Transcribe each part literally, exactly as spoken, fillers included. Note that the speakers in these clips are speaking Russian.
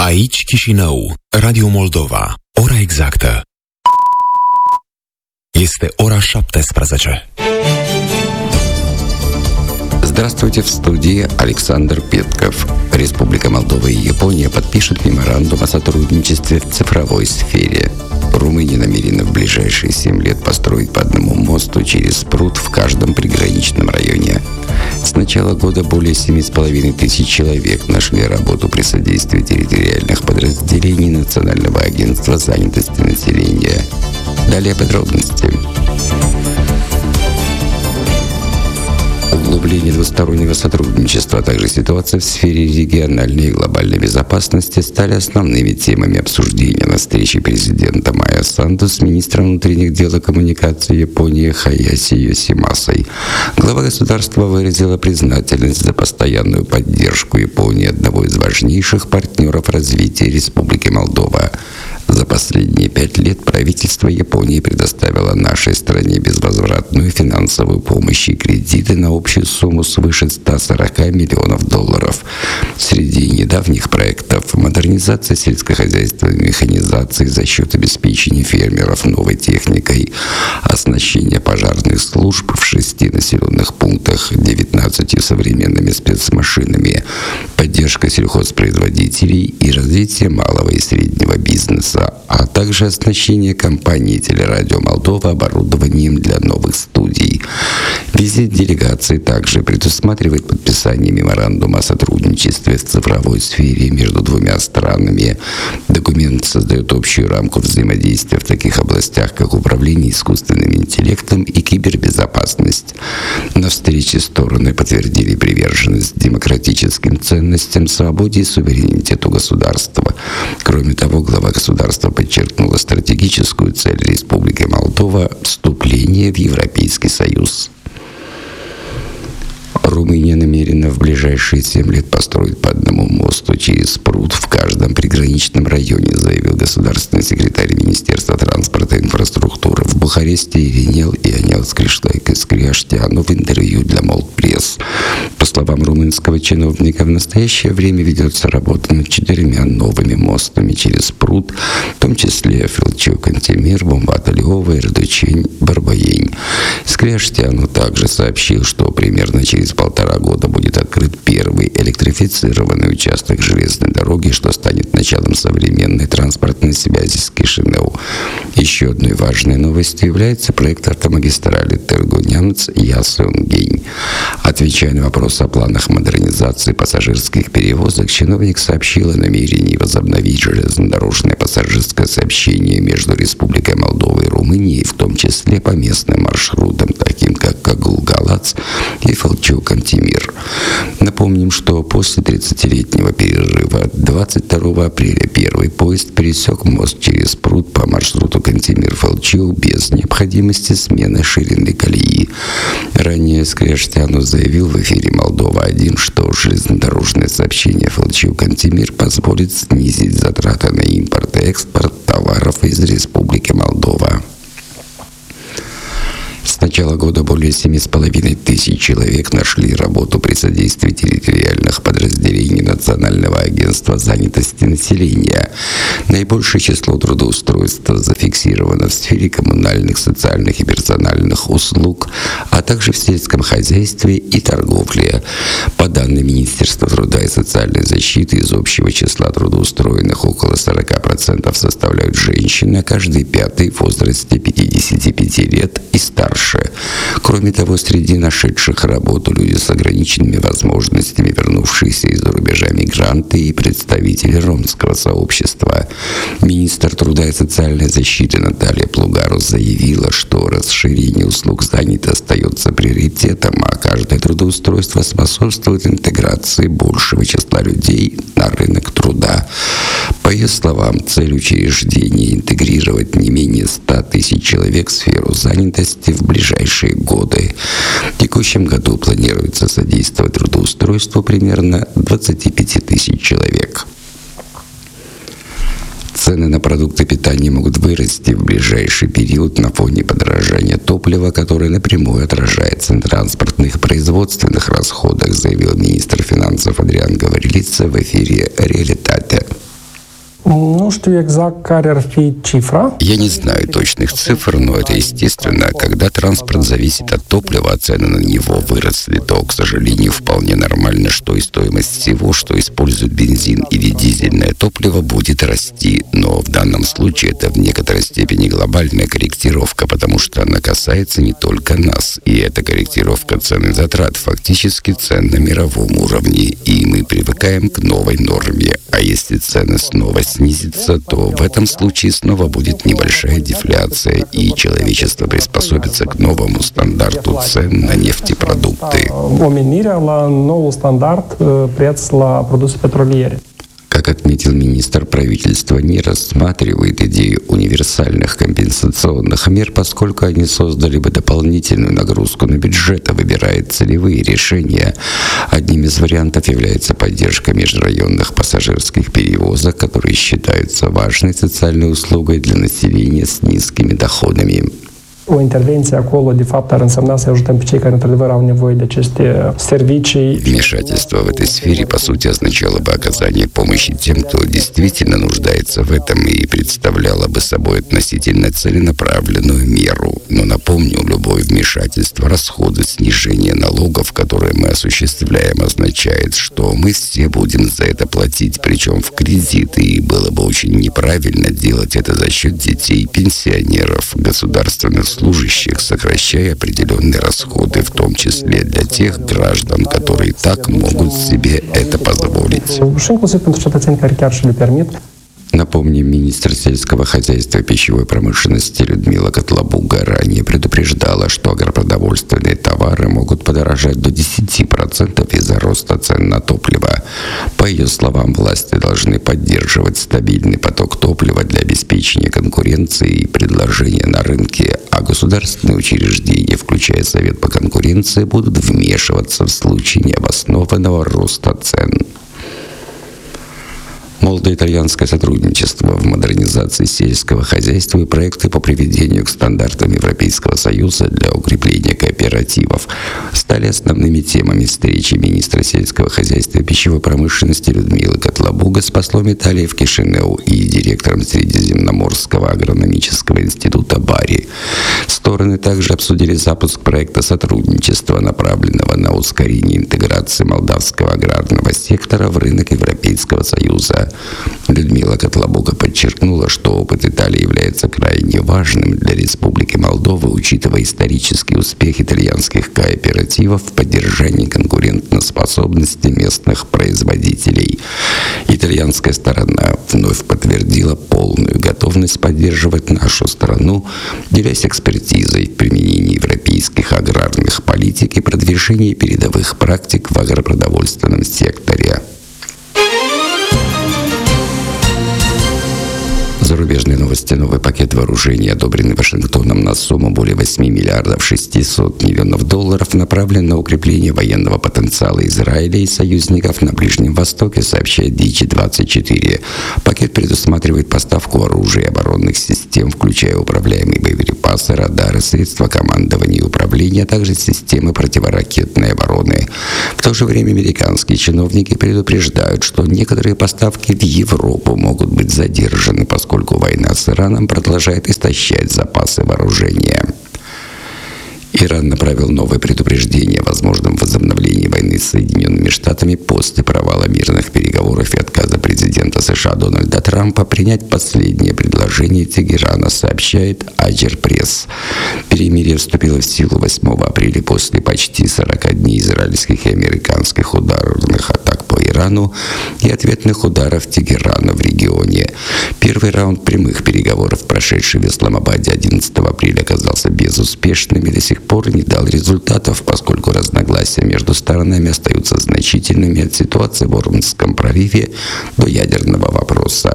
Aici Chișinău, Radio Moldova. Ora exactă este ora șaptesprezece. Здравствуйте, в студии Александр Петков. Республика Молдова и Япония подпишут меморандум о сотрудничестве в цифровой сфере. Румыния намерена в ближайшие семь лет построить по одному мосту через пруд в каждом приграничном районе. С начала года более семи с половиной тысяч человек нашли работу при содействии территориальных подразделений Национального агентства занятости населения. Далее подробности. Углубление двустороннего сотрудничества, а также ситуация в сфере региональной и глобальной безопасности стали основными темами обсуждения на встрече президента Майя Санду с министром внутренних дел и коммуникаций Японии Хаяси Йосимасой. Глава государства выразила признательность за постоянную поддержку Японии, одного из важнейших партнеров развития Республики Молдова. За последние пять лет правительство Японии предоставило нашей стране безвозвратную финансовую помощь и кредиты на общую сумму свыше ста сорока миллионов долларов. Среди недавних проектов — модернизация сельскохозяйственной механизации за счет обеспечения фермеров новой техникой, оснащение пожарных служб в шести населенных пунктах девятнадцатью современными спецмашинами, поддержка сельхозпроизводителей и развитие малого и среднего бизнеса, а также оснащение компании «Телерадио Молдова» оборудованием для новых студий. Визит делегации также предусматривает подписание меморандума о сотрудничестве в цифровой сфере между двумя странами. Документ создает общую рамку взаимодействия в таких областях, как управление искусственным интеллектом и кибербезопасность. На встрече стороны подтвердили приверженность демократическим ценностям, свободе и суверенитету государства. Кроме того, глава государства подчеркнула стратегическую цель Республики Молдова – вступление в Европейский Союз. Румыния намерена в ближайшие семь лет построить по одному мосту через пруд в каждом приграничном районе, заявил государственный секретарь Министерства транспорта и инфраструктуры в Бухаресте Иринел Ионел Скриаштяну в интервью для Молдпресс. По словам румынского чиновника, в настоящее время ведется работа над четырьмя новыми мостами через пруд, в том числе Филчу-Кантемир, Бумбата-Леова и Радучень-Барбоень. Скриаштяну также сообщил, что примерно через полтора года будет открыт первый электрифицированный участок железной дороги, что станет началом современной транспортной связи с Кишинеу. Еще одной важной новостью является проект автомагистрали Тыргу-Нямц-Ясунгень. Отвечая на вопрос о планах модернизации пассажирских перевозок, чиновник сообщил о намерении возобновить железнодорожное пассажирское сообщение между Республикой Молдова и Румынией, в том числе по местным маршрутам, таким как Кагул-Галац и Филчу-Кантемир. Напомним, что после тридцатилетнего перерыва двадцать второго апреля первый поезд пересек мост через пруд по маршруту Кантемир-Филчу без необходимости смены ширины колеи. Ранее Скриаштяну заявил в эфире «Молдова-один», что железнодорожное сообщение Филчу-Кантемир позволит снизить затраты на импорт и экспорт товаров из Республики Молдова. С начала года более семи с половиной тысяч человек нашли работу при содействии территориальных подразделений Национального агентства занятости населения. Наибольшее число трудоустройств зафиксировано в сфере коммунальных, социальных и персональных услуг, а также в сельском хозяйстве и торговле. По данным Министерства труда и социальной защиты, из общего числа трудоустроенных около сорока процентов составляют женщины, а каждый пятый в возрасте пятидесяти пяти лет и старше. Кроме того, среди нашедших работу люди с ограниченными возможностями, вернувшиеся из-за рубежа мигранты и представители ромского сообщества. Министр труда и социальной защиты Наталья Плугарус заявила, что расширение услуг занятости остается приоритетом, а каждое трудоустройство способствует интеграции большего числа людей на рынок труда. По ее словам, цель учреждения — интегрировать не менее ста тысяч человек в сферу занятости в ближайшие годы. В текущем году планируется содействовать трудоустройству примерно двадцати пяти тысяч человек. Цены на продукты питания могут вырасти в ближайший период на фоне подорожания топлива, которое напрямую отражается на транспортных и производственных расходах, заявил министр финансов Адриан Гаврилица в эфире «Реалитате». Nu știu exact care ar fi cifra. Я не знаю точных цифр, но это естественно. Когда транспорт зависит от топлива, а цены на него выросли, то, к сожалению, вполне нормально, что и стоимость всего, что использует бензин или дизельное топливо, будет расти. Но в данном случае это в некоторой степени глобальная корректировка, потому что она касается не только нас. И эта корректировка цен и затрат фактически цен на мировом уровне. И мы привыкаем к новой норме. А если цены снова снизятся, то в этом случае снова будет небольшая дефляция, и человечество приспособится к новому стандарту цен на нефтепродукты. Omenirea la noul standard preț la produse petroliere. Как отметил министр, правительство не рассматривает идею универсальных компенсационных мер, поскольку они создали бы дополнительную нагрузку на бюджет, а выбирает целевые решения. Одним из вариантов является поддержка межрайонных пассажирских перевозок, которые считаются важной социальной услугой для населения с низкими доходами. O intervenție acolo, de fapt, ar însemna să ajutăm pe cei care, într-adevăr, au nevoie de aceste servicii. Вмешательство в этой сфере, по сути, означало бы оказание помощи тем, кто действительно нуждается в этом, и представляло бы собой относительно целенаправленную меру. Но напомню, любое вмешательство, расходы, снижение налогов, которые мы осуществляем, означает, что мы все будем за это платить, причем в кредит, и было бы очень неправильно делать это за счет детей, пенсионеров, государственных служащих, сокращая определенные расходы, в том числе для тех граждан, которые так могут себе это позволить. Напомним, министр сельского хозяйства и пищевой промышленности Людмила Котлабуга ранее предупреждала, что агропродовольственные товары могут подорожать до десяти процентов из-за роста цен на топливо. По ее словам, власти должны поддерживать стабильный поток топлива для обеспечения конкуренции и предложения на рынке, а государственные учреждения, включая Совет по конкуренции, будут вмешиваться в случае необоснованного роста цен. Молдо-итальянское сотрудничество в модернизации сельского хозяйства и проекты по приведению к стандартам Европейского Союза для укрепления кооперативов стали основными темами встречи министра сельского хозяйства и пищевой промышленности Людмилы Котлабуга с послом Италии в Кишинеу и директором Средиземноморского агрономического института Бари. Стороны также обсудили запуск проекта сотрудничества, направленного на ускорение интеграции молдавского аграрного сектора в рынок Европейского Союза. Людмила Котлабуга подчеркнула, что опыт Италии является крайне важным для Республики Молдова, учитывая исторический успех итальянских кооперативов в поддержании конкурентоспособности местных производителей. Итальянская сторона вновь подтвердила полную готовность поддерживать нашу страну, делясь экспертизой в применении европейских аграрных политик и продвижении передовых практик в агропродовольственном секторе. Зарубежные новости. Новый пакет вооружений, одобренный Вашингтоном на сумму более восьми миллиардов шестисот миллионов долларов, направлен на укрепление военного потенциала Израиля и союзников на Ближнем Востоке, сообщает Дичи двадцать четыре. Пакет предусматривает поставку оружия и оборонных систем, включая управляемые боеприпасы, радары, средства командования и управления, а также системы противоракетной обороны. В то же время американские чиновники предупреждают, что некоторые поставки в Европу могут быть задержаны, поскольку поскольку война с Ираном продолжает истощать запасы вооружения. Иран направил новое предупреждение о возможном возобновлении войны с Соединенными Штатами после провала мирных переговоров и отказа президента США Дональда Трампа принять последнее предложение Тегерана, сообщает Аджер Пресс. Перемирие вступило в силу восьмого апреля после почти сорока дней израильских и американских ударных атак по Ирану и ответных ударов Тегерана в регионе. Первый раунд прямых переговоров, прошедший в Исламабаде одиннадцатого апреля, оказался безуспешным и до сих пор не дал результатов, поскольку разногласия между сторонами остаются значительными от ситуации в Ормузском проливе до ядерного вопроса.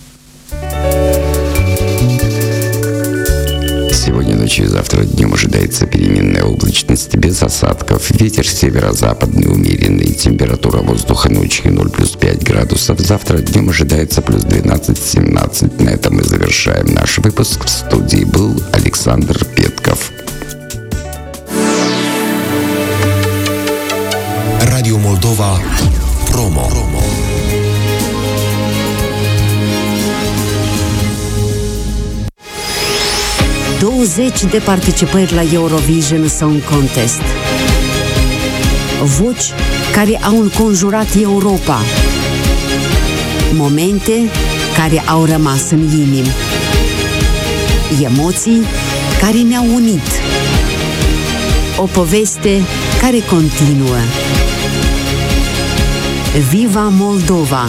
Сегодня ночью и завтра днем ожидается переменная облачность без осадков. Ветер северо-западный умеренный. Температура воздуха ночью ноль плюс пять градусов. Завтра днем ожидается плюс двенадцать-семнадцать. На этом мы завершаем наш выпуск. В студии был Александр Петков. Radio Moldova Promo. douăzeci de participări la Eurovision Song Contest. Voci care au înconjurat Europa. Momente care au rămas în inimi. Emoții care ne-au unit. O poveste care continuă. Viva Moldova!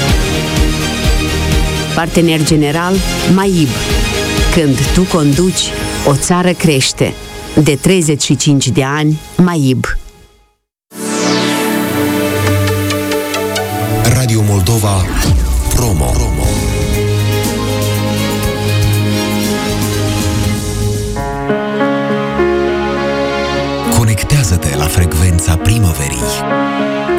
Partener general MAIB. Când tu conduci, o țară crește. De treizeci și cinci de ani, MAIB. Radio Moldova Promo. Promo. Conectează-te la frecvența primăverii.